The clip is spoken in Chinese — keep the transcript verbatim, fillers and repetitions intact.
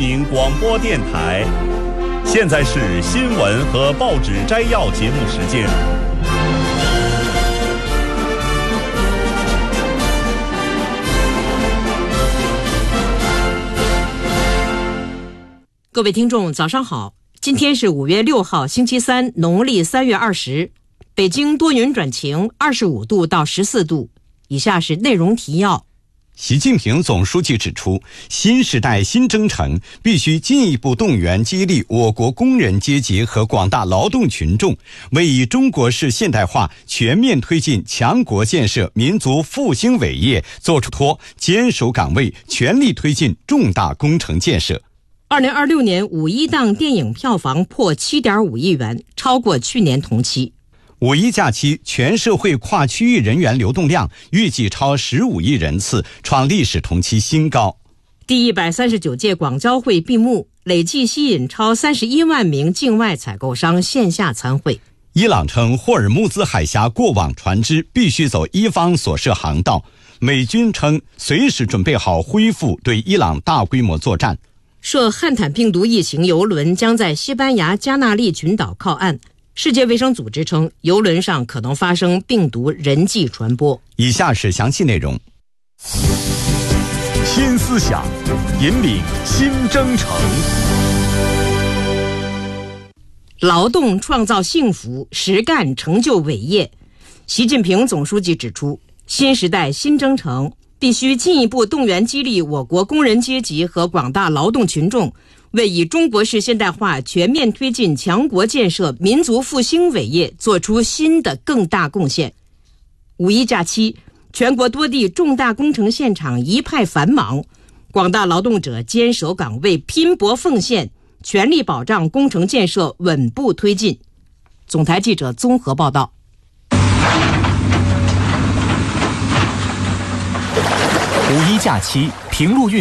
宁广播电台。现在是新闻和报纸摘要节目时间。 各位听众早上好，今天是五月六号星期三，农历三月二十，北京多云转晴，二十五度到十四度。以下是内容提要。 习近平总书记指出，新时代新征程必须进一步动员激励我国工人阶级和广大劳动群众，为以中国式现代化全面推进强国建设民族复兴伟业做出托，坚守岗位，全力推进重大工程建设。 二零二六年五一档电影票房破 七点五亿元，超过去年同期。 五一假期全社会跨区域人员流动量预计超十五亿人次，创历史同期新高。 第一百三十九届广交会闭幕，累计吸引超三十一万名境外采购商线下参会。 伊朗称霍尔木兹海峡过往船只必须走伊方所设航道，美军称随时准备好恢复对伊朗大规模作战。 涉汉坦病毒疫情邮轮将在西班牙加纳利群岛靠岸。世界卫生组织称，邮轮上可能发生病毒人际传播。 以下是详细内容。 新思想，引领新征程。 劳动创造幸福，实干成就伟业。习近平总书记指出，新时代新征程必须进一步动员激励我国工人阶级和广大劳动群众，为以中国式现代化全面推进强国建设民族复兴伟业做出新的更大贡献。五一假期，全国多地重大工程现场一派繁忙，广大劳动者坚守岗位，拼搏奉献，全力保障工程建设稳步推进。总台记者综合报道。 五一假期，平陆运